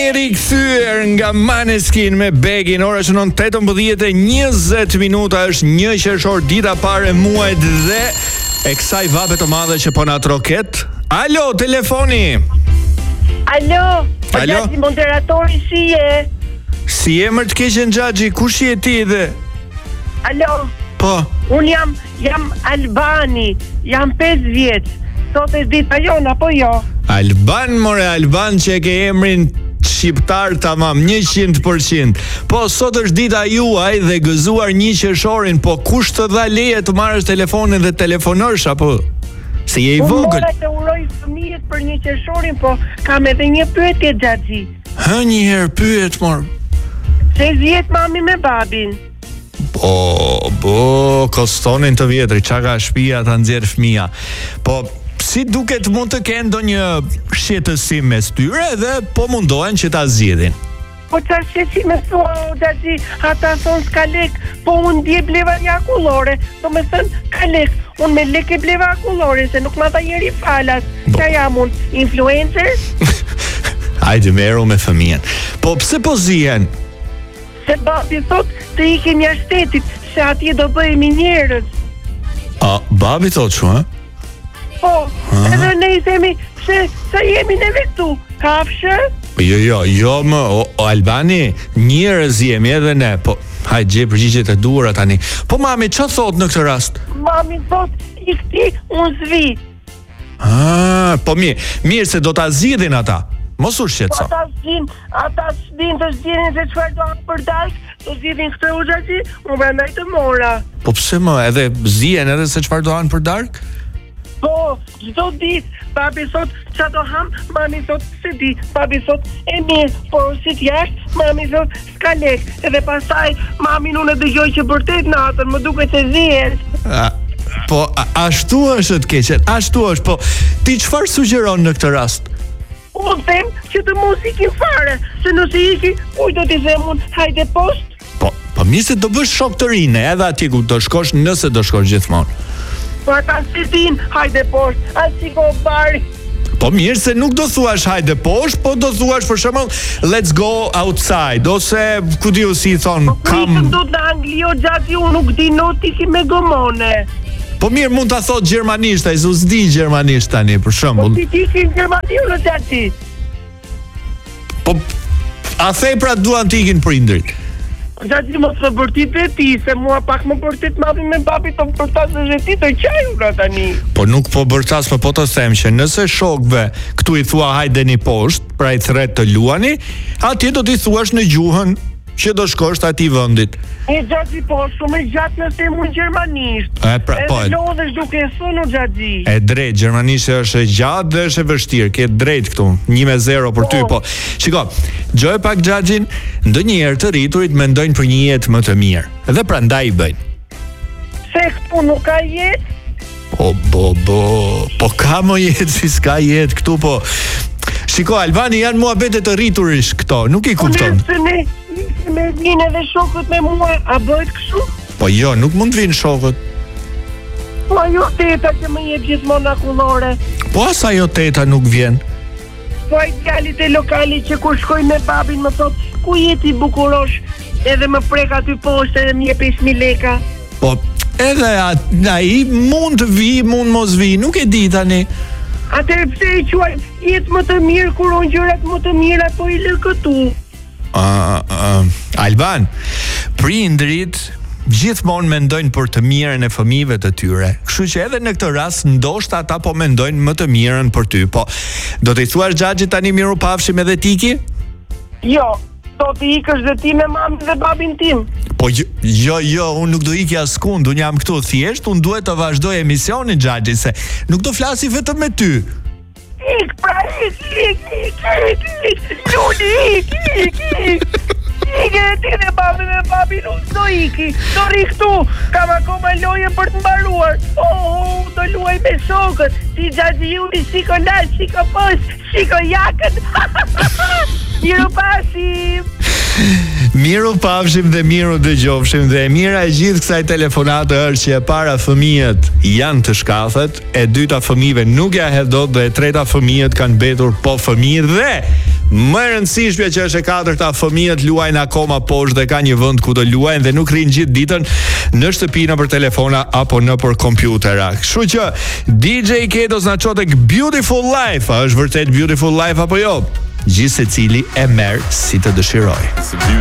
rikthyer nga Maneskin me Begin. Ora shënon 18:20 minuta, është 1 qershor, dita parë e muajit dhe e kësaj vape të madhe që po na troket. Alo, telefoni. Alo. Alo. Moderatori si je? Si je më të keqen Xhaxhi, kush je ti dhe? Alo. Po. Un jam Albani, jam 5 vjeç. Sot është dita jon apo jo? Alban që e ke emrin shqiptar tamam 100%. Po sot është dita juaj dhe gëzuar 1 qershorin, po kush të dha leje të marrësh telefonin dhe telefonosh apo si je i vogël? Unë të uroj fëmijët për 1 qershorin, po kam edhe një pyetje Xhaxhi. Hë, një herë pyet mor. Se vjet mami me babin? Kostonin të vjetri, qa ka shtëpia ta nxjerr fëmia. Po si duket mund të kenë ndonjë shqetësim mes tyre dhe po mundohen që ta zgjidhin. Po çfarë shqetësimi thua Xhaxhi? Ata thon s'ka lek, po unë dje bleva një akullore. Do me thënë ka lek, unë me lek e bleva akullore, se nuk ma ta jeri falas. Qa jam unë, influencer? Hajde meru me fëmijën. Po pse po zihen? Se babi thot të ikim jashtë shtetit, se atje do bëhemi njerëz. Babi thot që, ha? Po, edhe ne i themi se jemi neve këtu, kafshë? Jo më, Albani, njerëz jemi edhe ne, po, hajde gjej përgjigjet e duhura tani. Po mami, që thot në këtë rast? Mami thot, i këti, unë zvi. Po mirë se do ta zgjidhin ata. Mos u shqetëso. Ata s'din të zgjidhin se çfarë do për darkë, do zgjidhin këtë u Xhaxhi, unë prandaj të mora. Po pse më, edhe zihen edhe se çfarë do han për darkë? Po, çdo ditë, babi thot qa do ham, mami thot se di, babi thot e mirë, por si t'jashtë, mami thot s'ka lek, edhe pastaj mami unë e dëgjoj që vërtet natën, më duket se zihen. Po, ashtu është të keqen, ashtu është, po, ti çfarë sugjeron në këtë rast? Unë them që të mos ikin fare, se nëse iki, uj do t'i them unë, hajde post. Po mirë se do bësh shok të rinë, edhe atje ku do shkosh nëse do shkosh gjithmonë. Po ata si din, hajde post, asi ko bari. Po mirë se nuk do thuash hajde poshtë, po do thuash për shembull let's go outside, ose ku diu si thon, kam. Po do të Angli o Xhaxhi, unë nuk di not iki me gomone. Po mirë mund ta thot gjermanisht, ai s'di gjermanisht tani për shembull. Po ti ikin gjermanisht o Xhaxhi. Po a thej pra duan të ikin prindrit? Xhaxhi mos të bërtit dhe ti, se mua pak më bërtit mami me babi të bërtasë dhe ti të qaju pra tani. Po nuk po bërtas, po të them që nëse shokve këtu i thua hajdeni poshtë, pra i thret të luani, atje do t'i thuash në gjuhën që do shkosh ati vendit. E Xhaxhi, po shumë e gjatë nëse mund gjermanisht. Edhe lodhesh duke e thënë Xhaxhi. E drejt, gjermanisht është e gjatë dhe është e vështirë, ke drejt këtu, 1-0 për ty, po. Shiko, gjoj pak Xhaxhin, ndonjëherë të rriturit mendojnë për një jetë më të mirë, dhe prandaj i bëjnë. Se këtu nuk ka jetë? Po ka më jetë, si s'ka jetë këtu, po. Shiko, Albani janë muhabete të rriturish këto, nuk i kupton. Me vinë edhe shokët me mua, a bëjt kështu? Po jo, nuk mund vinë shokët. Po ajo teta që më jep gjithmonë akullore. Po as ajo teta nuk vjen. Po ai djalit e lokali që kur shkoj me babin më thot, ku jeti bukurosh, edhe më prek aty poshtë edhe më jep 5.000 leka. Po edhe ai mund të vi, mund mos vi, nuk e di tani. Atëherë pse i quaj jetë më të mirë kur on gjërat më të mira po i lë këtu? Alban, prindrit gjithmonë mendojnë për të mirën e fëmijëve të tyre. Kështu që edhe në këtë rast ndoshta ata po mendojnë më të mirën për ty. Po, do t'i thuash Xhaxhi tani miru pafshim edhe tiki? Jo, do t'i ikësh dhe ti me mamin dhe babin tim. Po jo, unë nuk do iki askund, unë jam këtu thjesht, unë duhet të vazhdoj emisionin Xhaxhi, se nuk do flasi vetëm me ty. Ik, ti dhe babi nuk do iki, do ri këtu, kam akoma loje për të mbaruar. Do luaj me shokët, ti Xhaxhi juni shiko lash, shiko poshtë, shiko jakën. Miru pasim. Miru pafshim dhe miru dëgjofshim dhe e mira e gjithë kësaj telefonate është që e para fëmijët janë të shkathet, e dyta fëmijëve nuk ja hedh dot dhe e treta fëmijët kanë mbetur po fëmijë dhe më e rëndësishmja që është e katërta, fëmijët luajnë akoma poshtë dhe ka një vend ku do luajnë dhe nuk rrinë gjithë ditën në shtëpi nëpër telefona apo nëpër kompjutera. Kështu që DJ Kedos na çon tek Beautiful Life, a është vërtet Beautiful Life apo jo? Gjithsecili e merr si të dëshirojë.